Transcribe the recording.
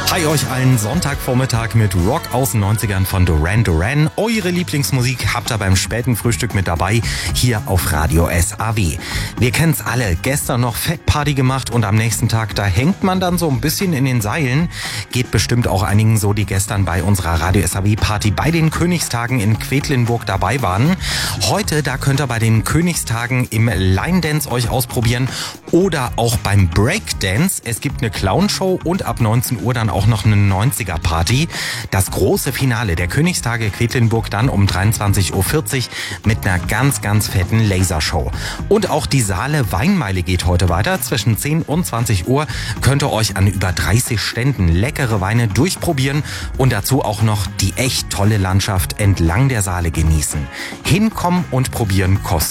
Hi euch allen, Sonntagvormittag mit Rock aus den 90ern von Duran Duran. Eure Lieblingsmusik habt ihr beim späten Frühstück mit dabei, hier auf Radio SAW. Wir kennen's alle, gestern noch Fettparty gemacht und am nächsten Tag, da hängt man dann so ein bisschen in den Seilen. Geht bestimmt auch einigen so, die gestern bei unserer Radio SAW Party bei den Königstagen in Quedlinburg dabei waren. Heute, da könnt ihr bei den Königstagen im Line Dance euch ausprobieren oder auch beim Breakdance. Es gibt eine Clownshow und ab 19 Uhr dann auch noch eine 90er-Party. Das große Finale der Königstage Quedlinburg dann um 23.40 Uhr mit einer ganz, ganz fetten Lasershow. Und auch die Saale Weinmeile geht heute weiter. Zwischen 10 und 20 Uhr könnt ihr euch an über 30 Ständen leckere Weine durchprobieren und dazu auch noch die echt tolle Landschaft entlang der Saale genießen. Hinkommen und probieren kostet